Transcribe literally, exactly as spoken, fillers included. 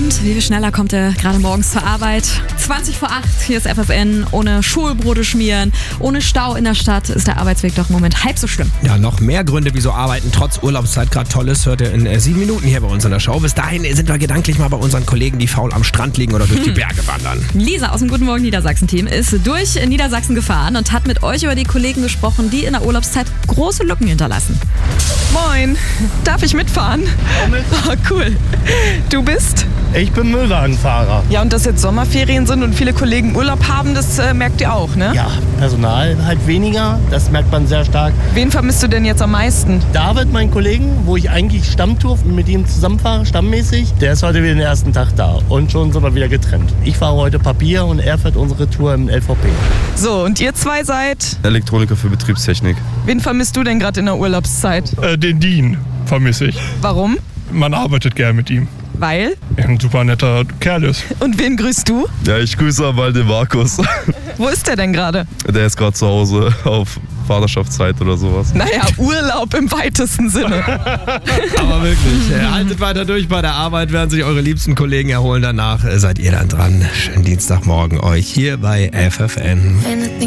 Und wie viel schneller kommt er gerade morgens zur Arbeit? zwanzig vor acht, hier ist F F N. Ohne Schulbrote schmieren, ohne Stau in der Stadt ist der Arbeitsweg doch im Moment halb so schlimm. Ja, noch mehr Gründe, wieso Arbeiten trotz Urlaubszeit gerade toll ist, hört ihr in äh, sieben Minuten hier bei uns in der Show. Bis dahin sind wir gedanklich mal bei unseren Kollegen, die faul am Strand liegen oder durch die Berge wandern. Lisa aus dem Guten Morgen Niedersachsen-Team ist durch Niedersachsen gefahren und hat mit euch über die Kollegen gesprochen, die in der Urlaubszeit große Lücken hinterlassen. Moin, darf ich mitfahren? Oh, cool. Du bist? Ich bin Müllwagenfahrer. Ja, und dass jetzt Sommerferien sind und viele Kollegen Urlaub haben, das äh, merkt ihr auch, ne? Ja, Personal halt weniger, das merkt man sehr stark. Wen vermisst du denn jetzt am meisten? David, mein Kollegen, wo ich eigentlich Stammtour mit ihm zusammenfahre, stammmäßig, der ist heute wieder den ersten Tag da und schon sind wir wieder getrennt. Ich fahre heute Papier und er fährt unsere Tour im L V P. So, und ihr zwei seid? Elektroniker für Betriebstechnik. Wen vermisst du denn gerade in der Urlaubszeit? Äh, den Dean vermisse ich. Warum? Man arbeitet gern mit ihm. Weil? Er ein super netter Kerl ist. Und wen grüßt du? Ja, ich grüße mal den Markus. Wo ist der denn gerade? Der ist gerade zu Hause auf Vaterschaftszeit oder sowas. Naja, Urlaub im weitesten Sinne. Aber wirklich, äh, haltet weiter durch bei der Arbeit, während sich eure liebsten Kollegen erholen. Danach äh, seid ihr dann dran. Schönen Dienstagmorgen euch hier bei F F N.